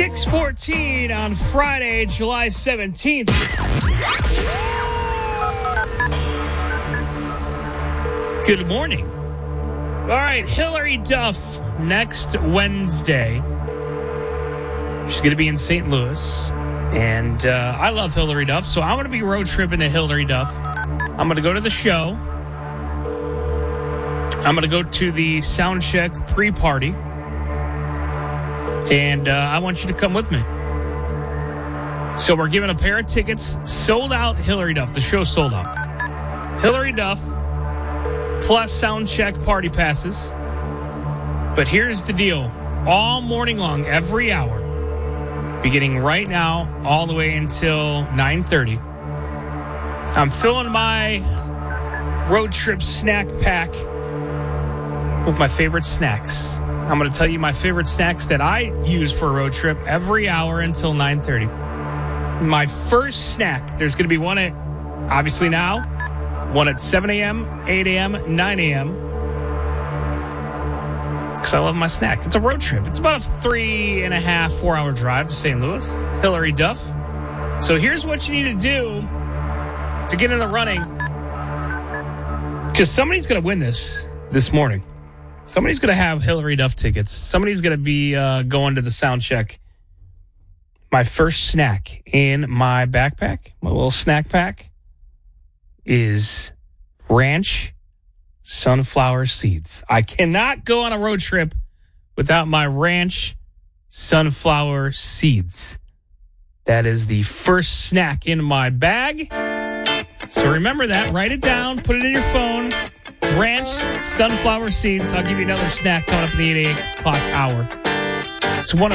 6:14 on Friday, July 17th. Good morning. All right, Hillary Duff next Wednesday. She's going to be in St. Louis. And I love Hillary Duff, so I'm going to be road tripping to Hillary Duff. I'm going to go to the show. I'm going to go to the Soundcheck pre-party. And I want you to come with me. So we're giving a pair of tickets. Sold out Hillary Duff. The show's sold out. Hillary Duff plus Soundcheck party passes. But here's the deal. All morning long, every hour, beginning right now, all the way until 9:30, I'm filling my road trip snack pack with my favorite snacks. I'm going to tell you my favorite snacks that I use for a road trip every hour until 9:30. My first snack, there's going to be one at, obviously now, one at 7 a.m., 8 a.m., 9 a.m., because I love my snack. It's a road trip. It's about a 3.5, 4-hour drive to St. Louis. Hillary Duff. So here's what you need to do to get in the running, because somebody's going to win this morning. Somebody's going to have Hillary Duff tickets. Somebody's going to be going to the sound check. My first snack in my backpack, my little snack pack, is ranch sunflower seeds. I cannot go on a road trip without my ranch sunflower seeds. That is the first snack in my bag. So remember that. Write it down. Put it in your phone. Ranch sunflower seeds. I'll give you another snack coming up in the 8 o'clock hour. It's 1